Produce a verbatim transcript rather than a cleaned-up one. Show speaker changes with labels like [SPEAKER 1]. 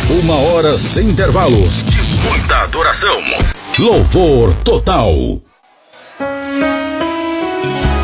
[SPEAKER 1] Uma hora sem intervalos, de muita adoração. Louvor total.